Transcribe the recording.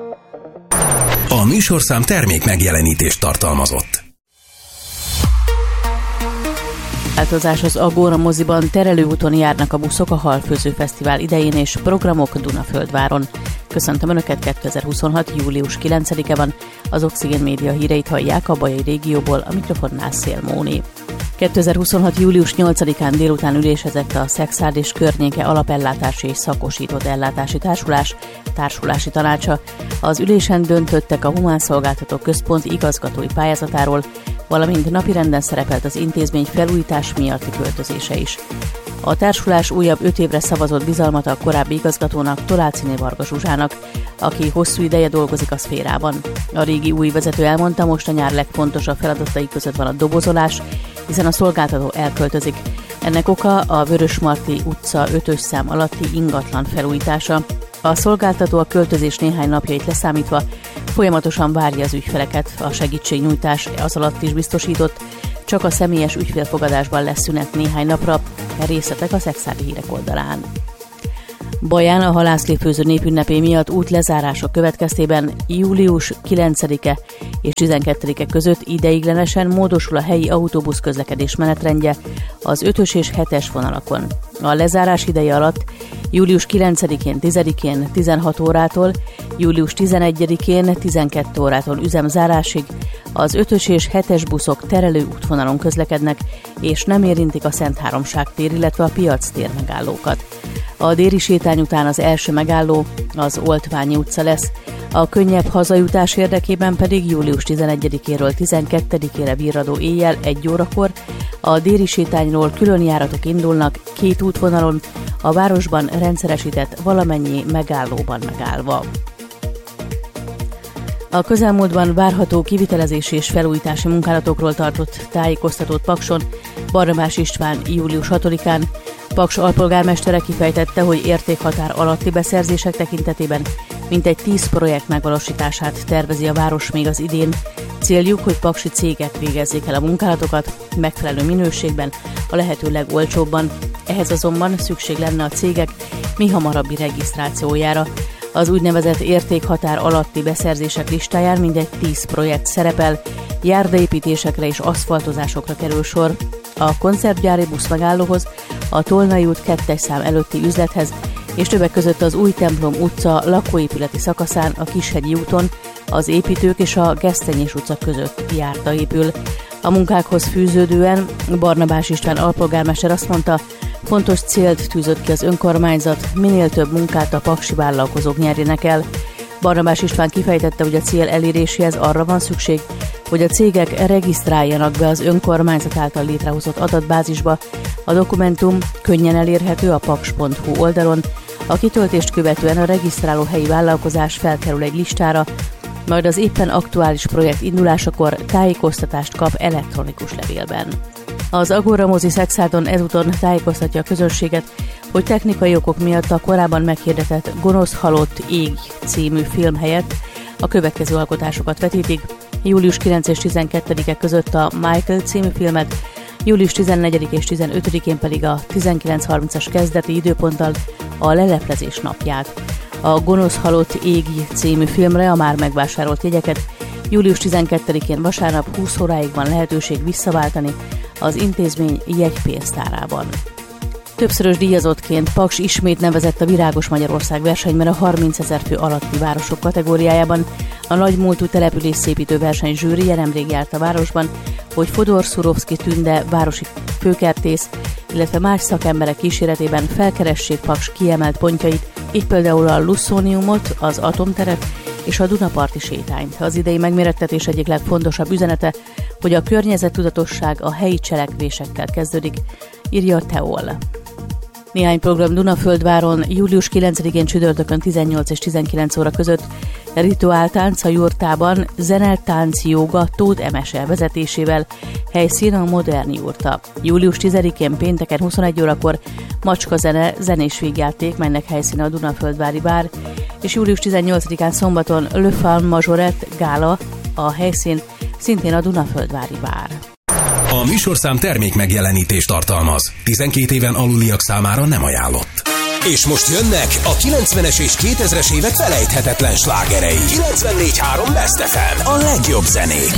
A műsorszám termék megjelenítést tartalmazott. Változás az Agora moziban, Terelőúton járnak a buszok a Halfőző Fesztivál idején és programok Dunaföldváron. Köszöntöm Önöket, 2026. július 9-e van, az Oxigén Média híreit hallják a bajai régióból, a mikrofonnál Szél Móni. 2026. július 8-án délután ülésezett a Szekszárd és környéke alapellátási és szakosított ellátási társulás társulási tanácsa. Az ülésen döntöttek a Humán Szolgáltató Központ igazgatói pályázatáról, valamint napirenden szerepelt az intézmény felújítás miatti költözése is. A társulás újabb 5 évre szavazott bizalmat a korábbi igazgatónak, Toláciné Varga Zsuzsának, aki hosszú ideje dolgozik a szférában. A régi új vezető elmondta, most a nyár legfontosabb feladatai között van a dobozolás, hiszen a szolgáltató elköltözik. Ennek oka a Vörösmarty utca 5-ös szám alatti ingatlan felújítása. A szolgáltató a költözés néhány napjait leszámítva folyamatosan várja az ügyfeleket, a segítségnyújtás az alatt is biztosított, csak a személyes ügyfélfogadásban lesz szünet néhány napra, részletek a Szekszárdi hírek oldalán. Baján a halászléfőző népünnepé miatt útlezárása következtében július 9-e és 12-e között ideiglenesen módosul a helyi autóbusz közlekedés menetrendje az 5-ös és 7-es vonalakon. A lezárás ideje alatt július 9-én, 10-én 16 órától, július 11-én 12 órától üzemzárásig az 5-ös és 7-es buszok terelő útvonalon közlekednek, és nem érintik a Szent Háromság tér, illetve a Piac tér megállókat. A déli sétány után az első megálló az Oltványi utca lesz, a könnyebb hazajutás érdekében pedig július 11-éről 12-ére virradó éjjel 1 órakor a déli sétányról külön járatok indulnak 2 útvonalon, a városban rendszeresített valamennyi megállóban megállva. A közelmúltban várható kivitelezési és felújítási munkálatokról tartott tájékoztatót Pakson Barnabás István július 6-án. Paks alpolgármestere kifejtette, hogy értékhatár alatti beszerzések tekintetében mintegy 10 projekt megvalósítását tervezi a város még az idén. Céljuk, hogy paksi cégek végezzék el a munkálatokat megfelelő minőségben, a lehető legolcsóbban. Ehhez azonban szükség lenne a cégek mihamarabbi regisztrációjára. Az úgynevezett értékhatár alatti beszerzések listáján mindegy 10 projekt szerepel, járdaépítésekre és aszfaltozásokra kerül sor. A koncertgyári buszmegállóhoz, a Tolnai út 2-es szám előtti üzlethez, és többek között az Új Templom utca lakóépületi szakaszán, a Kishegyi úton, az építők és a Gesztenyés utca között járda épül. A munkákhoz fűződően Barnabás István alpolgármester azt mondta, fontos célt tűzött ki az önkormányzat, minél több munkát a paksi vállalkozók nyerjenek el. Barnabás István kifejtette, hogy a cél eléréséhez arra van szükség, hogy a cégek regisztráljanak be az önkormányzat által létrehozott adatbázisba. A dokumentum könnyen elérhető a paks.hu oldalon, a kitöltést követően a regisztráló helyi vállalkozás felkerül egy listára, majd az éppen aktuális projekt indulásakor tájékoztatást kap elektronikus levélben. Az Agora mozi Szekszárdon ezúton tájékoztatja a közönséget, hogy technikai okok miatt a korábban meghirdetett Gonosz halott ég című film helyett a következő alkotásokat vetítik. Július 9 és 12-e között a Michael című filmet, július 14 és 15-én pedig a 19:30-as kezdeti időponttal a leleplezés napját. A Gonosz halott ég című filmre a már megvásárolt jegyeket július 12-én vasárnap 20 óráig van lehetőség visszaváltani az intézmény jegypénztárában. Többszörös díjazottként Paks ismét nevezett a Virágos Magyarország versenyben a 30 000 fő alatti városok kategóriájában. A nagymúltú településszépítő verseny zsűrije nemrég járt a városban, hogy Fodor Szurovszky Tünde városi főkertész, illetve más szakemberek kíséretében felkeressék Paks kiemelt pontjait, így például a Lusszóniumot, az Atomteret és a Dunaparti sétányt. Az idei megmérettetés egyik legfontosabb üzenete, hogy a környezettudatosság a helyi cselekvésekkel kezdődik, írja a Teol. Néhány program Dunaföldváron július 9-én csütörtökön 18 és 19 óra között rituáltánc a jurtában, zeneltánc jóga Tóth Emese vezetésével, helyszín a Modern jurta. Július 10-én pénteken 21 órakor macskazene zenés végjáték, melynek helyszíne a Dunaföldvári bár, és július 18-án szombaton Le Fan Majorette gála, a helyszín szintén a Dunaföldvári bár. A műsorszám termék megjelenítést tartalmaz. 12 éven aluliak számára nem ajánlott. És most jönnek a 90-es és 2000-es évek felejthetetlen slágerei. 94.3 Best FM. A legjobb zenék.